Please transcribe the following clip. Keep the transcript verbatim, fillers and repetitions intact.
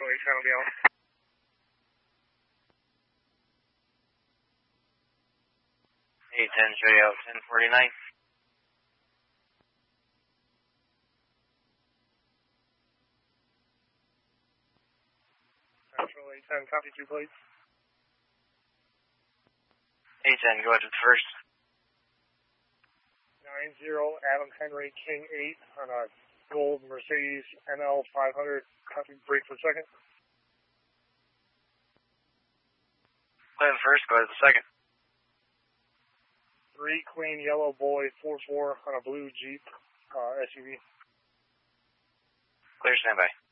eight ten will be on. eight ten, show you out, ten forty-nine. Central eight ten, copy two plates. eight ten, go ahead to the first. nine zero, Adam Henry, King eight on a gold Mercedes N L five hundred, copy break for second. Play the first, go ahead to the second. three Queen Yellow Boy four four on a blue Jeep uh, S U V. Clear, standby.